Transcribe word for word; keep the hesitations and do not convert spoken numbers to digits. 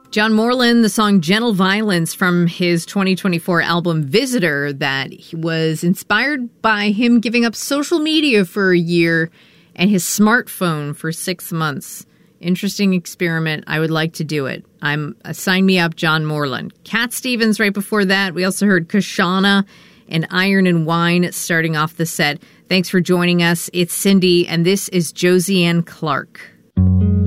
John Moreland, the song Gentle Violence from his twenty twenty-four album Visitor, that was inspired by him giving up social media for a year and his smartphone for six months. Interesting experiment. I would like to do it. I'm uh, sign me up, John Moreland. Cat Stevens right before that. We also heard Kashana and Iron and Wine starting off the set. Thanks for joining us. It's Cindy, and this is Josie Ann Clark.